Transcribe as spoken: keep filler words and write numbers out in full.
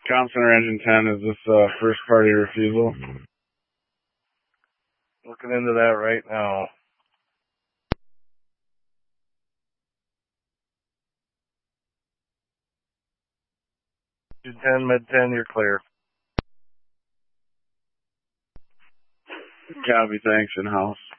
Comm Center Engine ten, is this uh, first party refusal? Looking into that right now. ten, mid ten, you're clear. Copy, thanks, in-house.